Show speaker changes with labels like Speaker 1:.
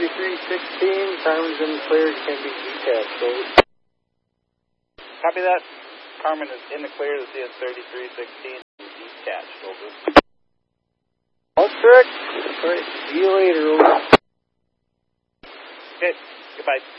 Speaker 1: 3316, Carmen's in the clear, can be detached, over.
Speaker 2: Copy that. Carmen is in the clear, the CS 3316, detached, over.
Speaker 1: All correct. All right, see you later, over.
Speaker 2: Okay, goodbye.